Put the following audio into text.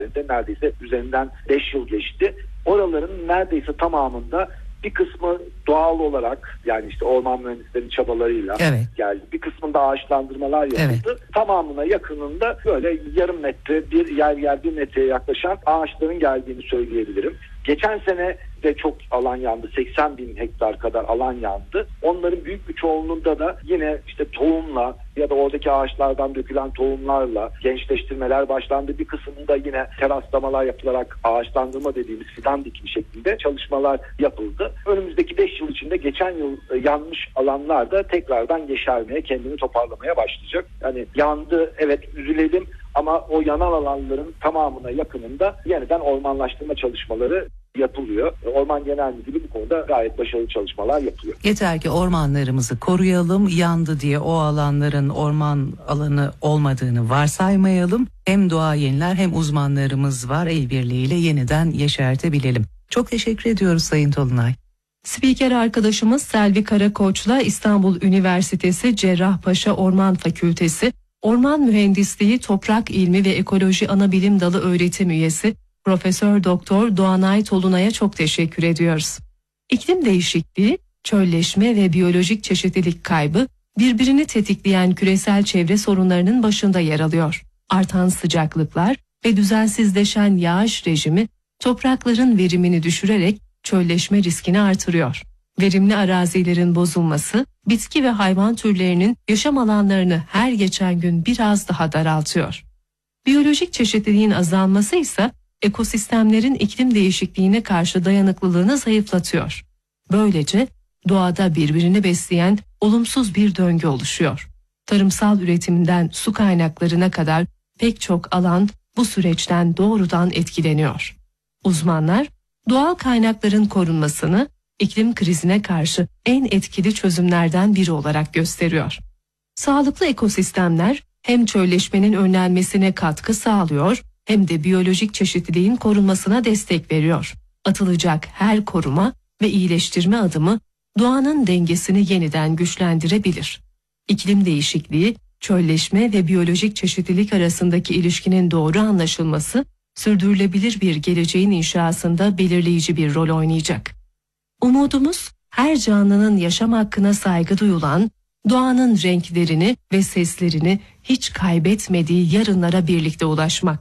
neredeyse üzerinden 5 yıl geçti. Oraların neredeyse tamamında bir kısmı doğal olarak, yani işte orman mühendislerinin çabalarıyla geldi. Bir kısmında ağaçlandırmalar yapıldı. Evet. Tamamına yakınında böyle yarım metre, bir yer 1 metreye yaklaşan ağaçların geldiğini söyleyebilirim. Geçen sene de çok alan yandı. 80 bin hektar kadar alan yandı. Onların büyük bir çoğunluğunda da yine işte tohumla ya da oradaki ağaçlardan dökülen tohumlarla gençleştirmeler başlandı. Bir kısmında yine teraslamalar yapılarak ağaçlandırma dediğimiz fidan dikimi şeklinde çalışmalar yapıldı. Önümüzdeki 5 yıl içinde geçen yıl yanmış alanlar da tekrardan yeşermeye, kendini toparlamaya başlayacak. Yani yandı, evet, üzülelim, ama o yanan alanların tamamına yakınında yeniden ormanlaştırma çalışmaları yapılıyor. Orman Genel Müdürlüğü bu konuda gayet başarılı çalışmalar yapıyor. Yeter ki ormanlarımızı koruyalım, yandı diye o alanların orman alanı olmadığını varsaymayalım. Hem doğayenler hem uzmanlarımız var, el birliğiyle yeniden yeşertebilelim. Çok teşekkür ediyoruz Sayın Tolunay. Spiker arkadaşımız Selvi Karakoç'la İstanbul Üniversitesi Cerrahpaşa Orman Fakültesi Orman Mühendisliği Toprak İlmi ve Ekoloji Anabilim Dalı öğretim üyesi Profesör Doktor Doğanay Tolunay'a çok teşekkür ediyoruz. İklim değişikliği, çölleşme ve biyolojik çeşitlilik kaybı birbirini tetikleyen küresel çevre sorunlarının başında yer alıyor. Artan sıcaklıklar ve düzensizleşen yağış rejimi toprakların verimini düşürerek çölleşme riskini artırıyor. Verimli arazilerin bozulması, bitki ve hayvan türlerinin yaşam alanlarını her geçen gün biraz daha daraltıyor. Biyolojik çeşitliliğin azalması ise ekosistemlerin iklim değişikliğine karşı dayanıklılığını zayıflatıyor. Böylece doğada birbirini besleyen olumsuz bir döngü oluşuyor. Tarımsal üretimden su kaynaklarına kadar pek çok alan bu süreçten doğrudan etkileniyor. Uzmanlar, doğal kaynakların korunmasını iklim krizine karşı en etkili çözümlerden biri olarak gösteriyor. Sağlıklı ekosistemler hem çölleşmenin önlenmesine katkı sağlıyor hem de biyolojik çeşitliliğin korunmasına destek veriyor. Atılacak her koruma ve iyileştirme adımı doğanın dengesini yeniden güçlendirebilir. İklim değişikliği, çölleşme ve biyolojik çeşitlilik arasındaki ilişkinin doğru anlaşılması, sürdürülebilir bir geleceğin inşasında belirleyici bir rol oynayacak. Umudumuz, her canlının yaşam hakkına saygı duyulan, doğanın renklerini ve seslerini hiç kaybetmediği yarınlara birlikte ulaşmak.